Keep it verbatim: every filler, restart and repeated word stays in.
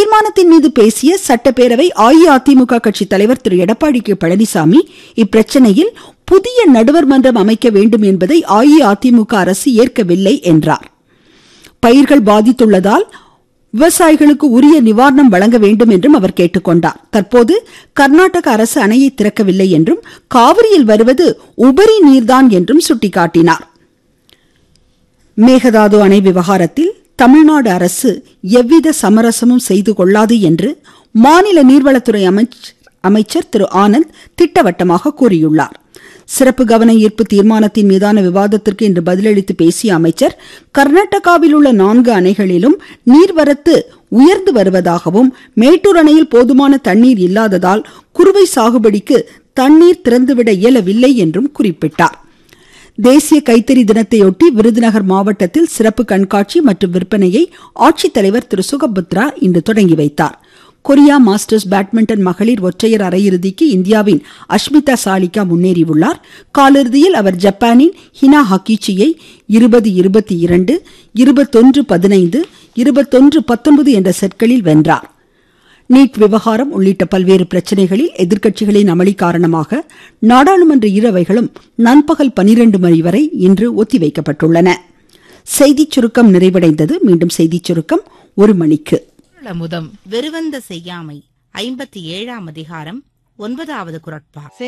தீர்மானத்தின் மீது பேசிய சட்டப்பேரவை அஇஅதிமுக கட்சி தலைவர் திரு எடப்பாடி கே பழனிசாமி இப்பிரச்சனையில் புதிய நடுவர் மன்றம் அமைக்க வேண்டும் என்பதை அஇஅதிமுக அரசு ஏற்கவில்லை என்றார். பயிர்கள் பாதித்துள்ளதால் விவசாயிகளுக்கு உரிய நிவாரணம் வழங்க வேண்டும் என்றும் அவர் கேட்டுக்கொண்டார். தற்போது கர்நாடக அரசு அணையை திறக்கவில்லை என்றும் காவிரியில் வருவது உபரி நீர்தான் என்றும் சுட்டிக்காட்டினார். மேகதாது அணை விவகாரத்தில் தமிழ்நாடு அரசு எவ்வித சமரசமும் செய்து கொள்ளாது என்று மாநில நீர்வளத்துறை அமைச்சர் திரு ஆனந்த் திட்டவட்டமாக கூறியுள்ளார். சிறப்பு கவன ஈர்ப்பு தீர்மானத்தின் மீதான விவாதத்திற்கு இன்று பதிலளித்து பேசிய அமைச்சர், கர்நாடகாவில் உள்ள நான்கு அணைகளிலும் நீர்வரத்து உயர்ந்து வருவதாகவும் மேட்டூர் அணையில் போதுமான தண்ணீர் இல்லாததால் குறுவை சாகுபடிக்கு தண்ணீர் திறந்துவிட இயலவில்லை என்றும் குறிப்பிட்டார். தேசிய கைத்தறி தினத்தையொட்டி விருதுநகர் மாவட்டத்தில் சிறப்பு கண்காட்சி மற்றும் விற்பனையை ஆட்சித்தலைவர் திரு சுகபத்ரா இன்று தொடங்கி வைத்தார். கொரியா மாஸ்டர்ஸ் பேட்மிண்டன் மகளிர் ஒற்றையர் அரையிறுதிக்கு இந்தியாவின் அஷ்மிதா சாலிகா முன்னேறியுள்ளார். காலிறுதியில் அவர் ஜப்பானின் ஹினா ஹகிச்சியை இருபது இருபத்தி இரண்டு, இருபத்தொன்று பதினைந்து, இருபத்தொன்று பத்தொன்பது என்ற செட்களில் வென்றார். நீட் விவகாரம் உள்ளிட்ட பல்வேறு பிரச்சனைகளில் எதிர்க்கட்சிகளின் அமளி காரணமாக நாடாளுமன்ற இருஅவைகளும் நண்பகல் பனிரெண்டு மணி வரை இன்று ஒத்திவைக்கப்பட்டுள்ளன. செய்திச் சுருக்கம் நிறைவடைந்தது. மீண்டும் செய்திச் சுருக்கம் ஒரு மணிக்கு. முதம் வெறுவந்த செய்யாமை ஐம்பத்தி ஏழாம் அதிகாரம் ஒன்பதாவது குறட்பா.